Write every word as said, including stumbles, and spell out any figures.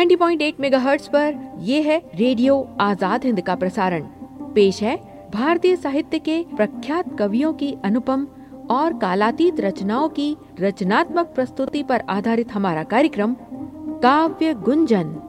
नब्बे पॉइंट आठ मेगाहर्ट्ज पर ये है रेडियो आजाद हिंद का प्रसारण। पेश है भारतीय साहित्य के प्रख्यात कवियों की अनुपम और कालातीत रचनाओं की रचनात्मक प्रस्तुति पर आधारित हमारा कार्यक्रम काव्य गुंजन।